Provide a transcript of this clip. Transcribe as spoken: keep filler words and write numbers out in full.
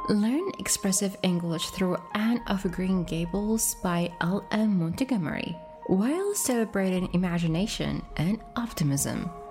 Learn expressive English through Anne of Green Gables by L M Montgomery, while celebrating imagination and optimism.